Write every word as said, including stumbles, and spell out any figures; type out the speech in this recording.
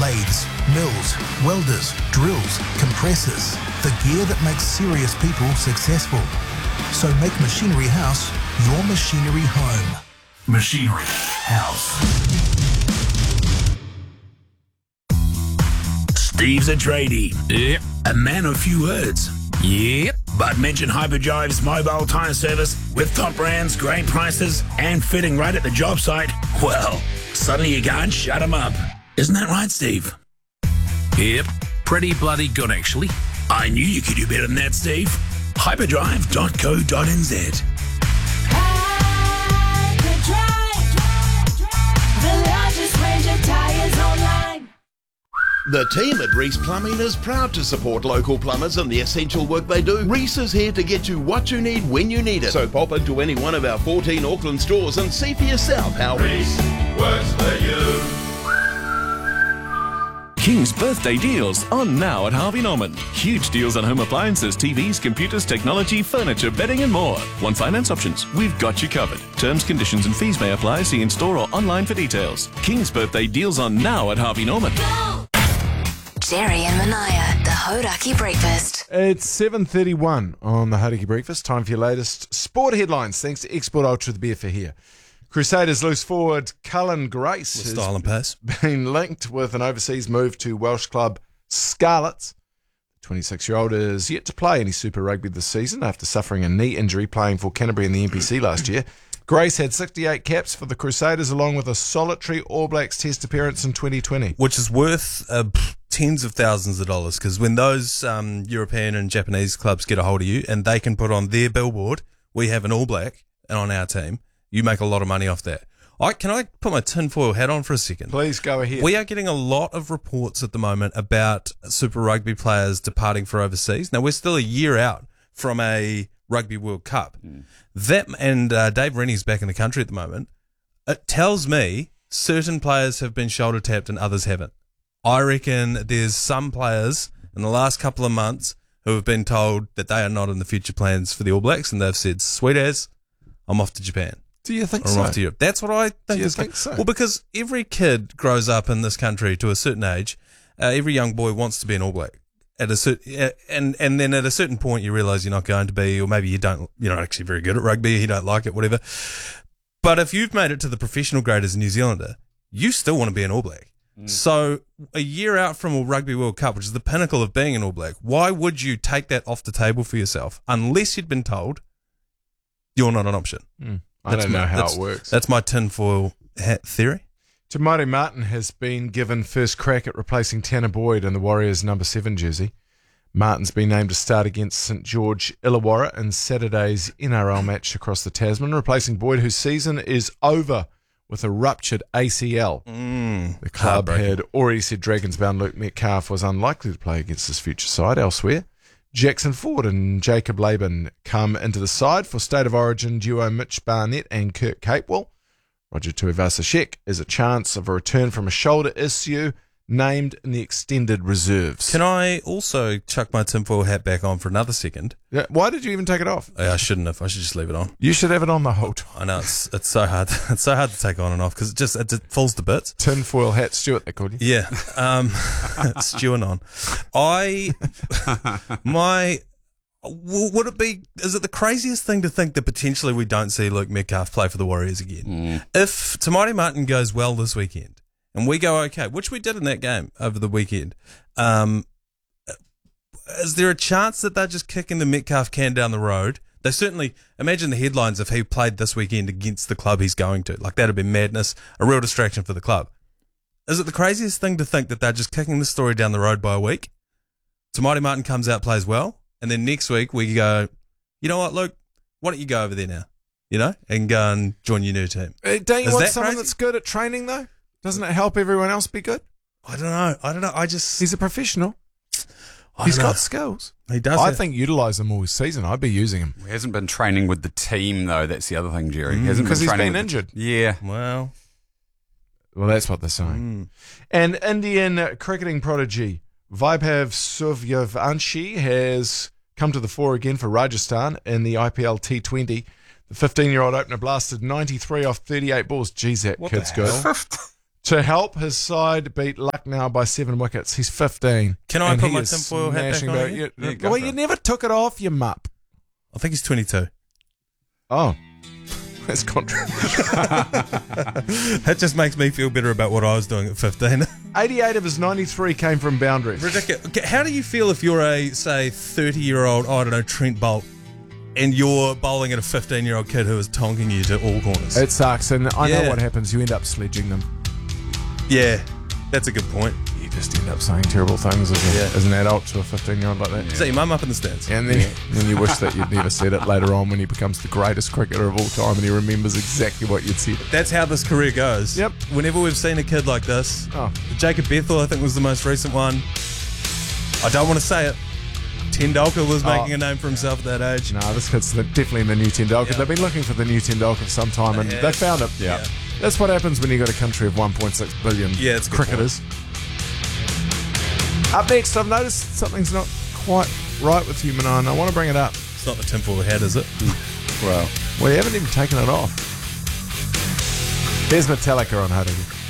lathes, mills, welders, drills, compressors, the gear that makes serious people successful. So make Machinery House your machinery home. Machinery House. Steve's a tradie. Yep. A man of few words. Yep. But mention Hyperdrive's mobile tyre service with top brands, great prices, and fitting right at the job site. Well, suddenly you can't shut him up. Isn't that right, Steve? Yep. Pretty bloody good, actually. I knew you could do better than that, Steve. hyperdrive dot co dot n z. The largest range of tires online. The team at Reese Plumbing is proud to support local plumbers and the essential work they do. Reese is here to get you what you need when you need it. So pop into any one of our fourteen Auckland stores and see for yourself how Reese works for you. King's birthday deals on now at Harvey Norman. Huge deals on home appliances, T Vs, computers, technology, furniture, bedding and more. Want finance options? We've got you covered. Terms, conditions and fees may apply. See in store or online for details. King's birthday deals on now at Harvey Norman. Jerry and Manaya, the Hodaki Breakfast. It's seven thirty-one on the Hodaki Breakfast. Time for your latest sport headlines. Thanks to Export Ultra, the beer for here. Crusaders loose forward Cullen Grace with style and pace has been linked with an overseas move to Welsh club Scarlets. The twenty-six-year-old is yet to play any Super Rugby this season after suffering a knee injury playing for Canterbury in the N P C last year. Grace had sixty-eight caps for the Crusaders along with a solitary All Blacks test appearance in twenty twenty. Which is worth uh, tens of thousands of dollars, because when those um, European and Japanese clubs get a hold of you and they can put on their billboard, we have an All Black and on our team, you make a lot of money off that. I, can I put my tinfoil hat on for a second? Please go ahead. We are getting a lot of reports at the moment about Super Rugby players departing for overseas. Now, we're still a year out from a Rugby World Cup. Mm. That and uh, Dave Rennie's back in the country at the moment. It tells me certain players have been shoulder tapped and others haven't. I reckon there's some players in the last couple of months who have been told that they are not in the future plans for the All Blacks, and they've said, sweet as, I'm off to Japan. Do you think or so? I'm off to Europe. That's what I think. Do you is think so? Well, because every kid grows up in this country to a certain age. Uh, every young boy wants to be an All Black. At a certain, uh, and and then at a certain point, you realise you're not going to be, or maybe you don't. You're not actually very good at rugby. You don't like it, whatever. But if you've made it to the professional grade as a New Zealander, you still want to be an All Black. Mm. So a year out from a Rugby World Cup, which is the pinnacle of being an All Black, why would you take that off the table for yourself unless you'd been told you're not an option? Mm. I that's don't know my, how it works. That's my tinfoil hat theory. Te Maire Martin has been given first crack at replacing Tanner Boyd in the Warriors' number seven jersey. Martin's been named to start against St George Illawarra in Saturday's N R L match across the Tasman, replacing Boyd, whose season is over with a ruptured A C L. Mm, the club had already said Dragons-bound Luke Metcalf was unlikely to play against his future side elsewhere. Jackson Ford and Jacob Laban come into the side for State of Origin duo Mitch Barnett and Kurt Capewell. Roger Tuivasa-Sheck is a chance of a return from a shoulder issue, named in the extended reserves. Can I also chuck my tinfoil hat back on for another second? Yeah, why did you even take it off? I shouldn't have. I should just leave it on. You should have it on the whole time. I know, it's it's so hard. It's so hard to take on and off because it just it just falls to bits. Tinfoil hat Stuart, they called you. Yeah, um, stewing on. I my. Would it be, is it the craziest thing to think that potentially we don't see Luke Metcalf play for the Warriors again? Mm. If Te Maire Martin goes well this weekend and we go okay, which we did in that game over the weekend, um, is there a chance that they're just kicking the Metcalf can down the road? They certainly, imagine the headlines if he played this weekend against the club he's going to. Like, that'd be madness, a real distraction for the club. Is it the craziest thing to think that they're just kicking the story down the road by a week? Te Maire Martin comes out, plays well, and then next week we go, you know what, Luke, why don't you go over there now, you know, and go and join your new team. Uh, don't you Is want that someone crazy? that's good at training, though? Doesn't it help everyone else be good? I don't know. I don't know. I just... He's a professional. I He's don't know. got skills. He does. I have- think utilise him all season. I'd be using him. He hasn't been training with the team, though. That's the other thing, Jerry. He hasn't Because been he's training been with the- injured. Yeah. Well... Well, that's what they're saying. Mm. And Indian cricketing prodigy Vaibhav Suryavanshi has come to the fore again for Rajasthan in the I P L T twenty. The fifteen-year-old opener blasted ninety-three off thirty-eight balls. Geez, that What kid's the good. hell? to help his side beat Lucknow by seven wickets. He's fifteen. Can I and put he my is tinfoil hat back smashing on back. again? You- Yeah, go well, for you it. never took it off, you mup. I think he's twenty-two. Oh. That's controversial. That just makes me feel better about what I was doing at fifteen. eighty-eight of his ninety-three came from boundaries. Ridiculous. Okay, how do you feel if you're a, say, thirty-year-old, I don't know, Trent Bolt, and you're bowling at a fifteen-year-old kid who is tonking you to all corners? It sucks, and I Yeah. know what happens. You end up sledging them. Yeah, that's a good point. You just end up saying terrible things as, a, Yeah. as an adult to a fifteen-year-old like that. Is that your mum up in the stands? And then, then you wish that you'd never said it later on when he becomes the greatest cricketer of all time and he remembers exactly what you'd said. That's how this career goes. Yep. Whenever we've seen a kid like this, Oh. Jacob Bethel, I think, was the most recent one. I don't want to say it. Tendulkar was making Oh. a name for himself at that age. No, this kid's the, definitely the new Tendulkar. Yeah. They've been looking for the new Tendulkar for some time and They they have. found him. Yeah. That's what happens when you got a country of one point six billion Yeah, it's a good cricketers. Up next, I've noticed something's not quite right with you, Manan. I want to bring it up. It's not the tinfoil hat, is it? Well, Well, you haven't even taken it off. Here's Metallica on Haruki.